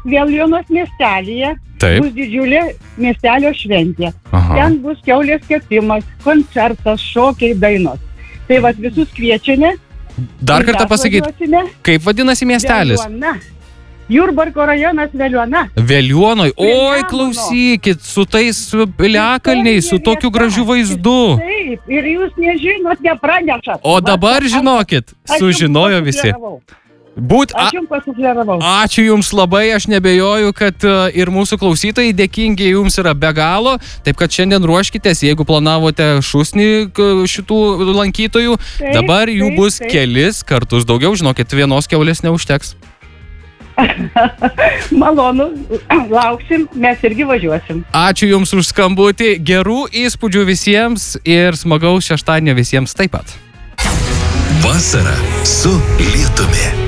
Vėlionos miestelyje Taip. bus didžiulė miestelio šventė. Aha. Ten bus kiaulės kepimas, koncertas, šokiai, dainos. Tai vat visus kviečiame. Dar Ir kartą pasakyti, važiuosime. kaip vadinasi miestelis? Veliuona. Jurbarko rajonas Veliuona. Veliuonoj. Prie Oi, Nemuno. klausykit, su tais piliakalniais, su tokiu gražiu vaizdu. Taip, ir jūs nežinot, nepranešat. O dabar žinokit, sužinojo visi. Aš jums pasufleravau. Ačiū Jums labai, aš nebejoju, kad ir mūsų klausytojai dėkingi Jums yra be galo, taip kad šiandien ruoškitės, jeigu planavote šūsnį šitų lankytojų, Taip, dabar jų taip, bus taip. kelis kartus daugiau, žinokit, vienos kiaulės neužteks. Malonu, lauksim, mes irgi važiuosim. Ačiū Jums už skambutį, gerų įspūdžių visiems ir smagaus šeštadienio visiems taip pat. Vasara su lietumi.